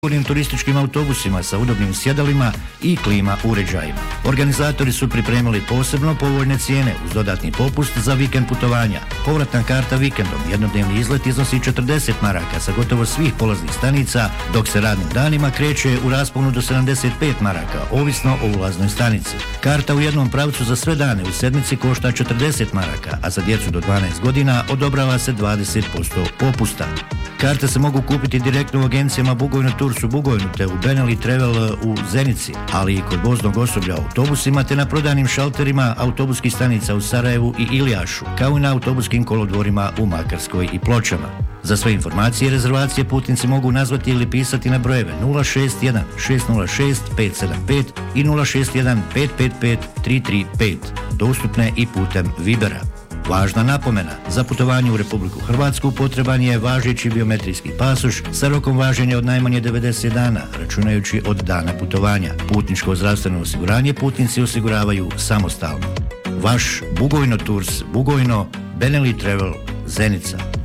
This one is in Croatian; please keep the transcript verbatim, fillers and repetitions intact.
sigurnim turističkim autobusima sa udobnim sjedalima i klima uređajima. Organizatori su pripremili posebno povoljne cijene uz dodatni popust za vikend putovanja. Povratna karta vikendom jednodnevni izlet iznosi četrdeset maraka sa gotovo svih polaznih stanica, dok se radnim danima kreće u rasponu do sedamdeset pet maraka, ovisno o ulaznoj stanici. Karta u jednom pravcu za sve dane u sedmici košta četrdeset maraka, a za djecu do dvanaest godina odobrava se dvadeset posto popusta. Karte se mogu kupiti direktno u agencijama Bugojno Tours u Bugojnu te u Benelli Travel u Zenici, ali i kod voznog osoblja u autobusima te na prodanim šalterima autobuskih stanica u Sarajevu i Ilijašu, kao i na autobuskim kolodvorima u Makarskoj i Pločama. Za sve informacije i rezervacije putnici mogu nazvati ili pisati na brojeve nula šest jedan šest nula šest pet sedam pet i nula šest jedan pet pet pet tri tri pet, dostupne i putem Vibera. Važna napomena, za putovanje u Republiku Hrvatsku potreban je važeći biometrijski pasoš sa rokom važenja od najmanje devedeset dana, računajući od dana putovanja. Putničko zdravstveno osiguranje putnici osiguravaju samostalno. Vaš Bugojno Tours, Bugojno, Benelli Travel, Zenica.